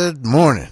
Good morning.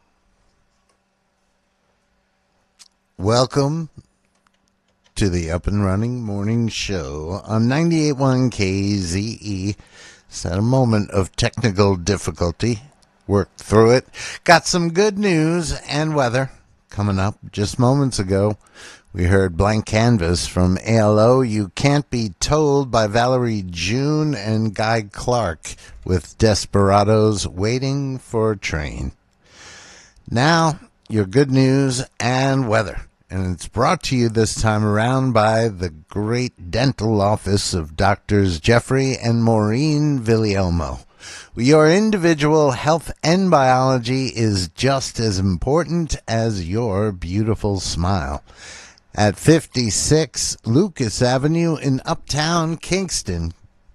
Welcome to the Up and Running Morning Show on 98.1 KZE. Just had a moment of technical difficulty. Worked through it. Got some good news and weather coming up. Just moments ago, we heard Blank Canvas from ALO. You Can't Be Told by Valerie June and Guy Clark with Desperados Waiting for a Train. Now, your good news and weather. And it's brought to you this time around by the great dental office of Doctors Jeffrey and Maureen Villielmo. Your individual health and biology is just as important as your beautiful smile. At 56 Lucas Avenue in Uptown Kingston,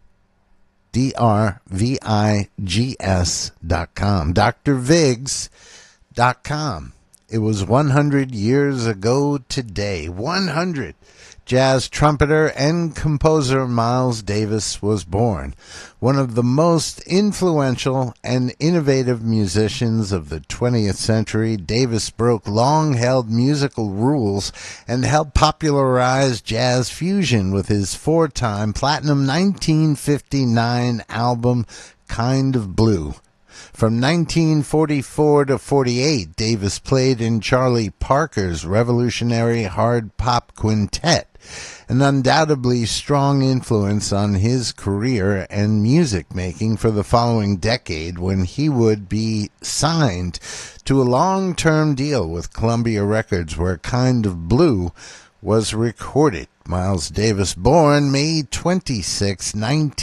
drvigs.com, drvigs.com. It was 100 years ago today. 100. Jazz trumpeter and composer Miles Davis was born. One of the most influential and innovative musicians of the 20th century, Davis broke long-held musical rules and helped popularize jazz fusion with his four-time platinum 1959 album, Kind of Blue. From 1944 to 48, Davis played in Charlie Parker's revolutionary hard pop quintet, an undoubtedly strong influence on his career and music making for the following decade, when he would be signed to a long-term deal with Columbia Records, where Kind of Blue was recorded. Miles Davis, born May 26,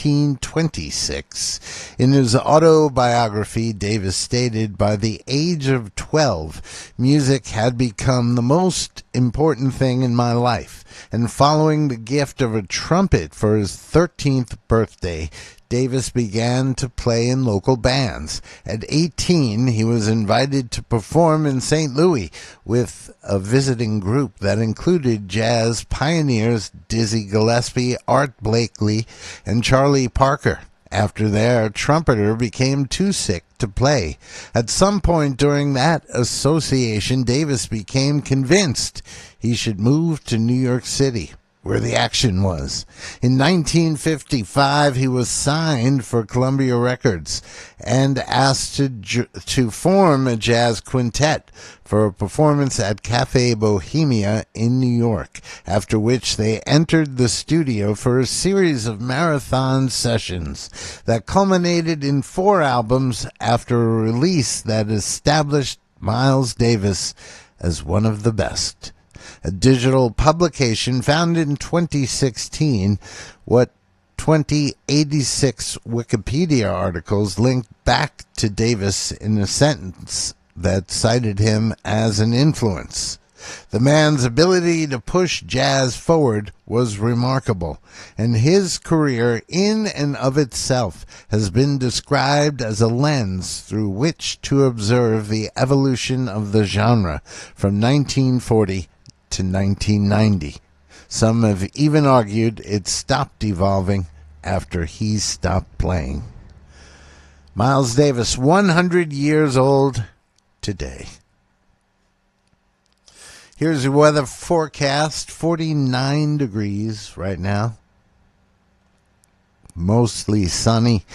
1926. In his autobiography, Davis stated, by the age of 12, music had become the most important thing in my life. And following the gift of a trumpet for his 13th birthday, Davis began to play in local bands. At 18, he was invited to perform in St. Louis with a visiting group that included jazz pioneers Dizzy Gillespie, Art Blakey, and Charlie Parker. After their trumpeter became too sick to play. At some point during that association, Davis became convinced he should move to New York City, where the action was. In 1955, he was signed for Columbia Records and asked to form a jazz quintet for a performance at Cafe Bohemia in New York, after which they entered the studio for a series of marathon sessions that culminated in 4 albums after a release that established Miles Davis as one of the best. A digital publication found in 2016, what 2086 Wikipedia articles linked back to Davis in a sentence that cited him as an influence. The man's ability to push jazz forward was remarkable, and his career in and of itself has been described as a lens through which to observe the evolution of the genre from 1940 to 1990. Some have even argued it stopped evolving after he stopped playing. Miles Davis, 100 years old today. Here's your weather forecast. 49 degrees right now. Mostly sunny.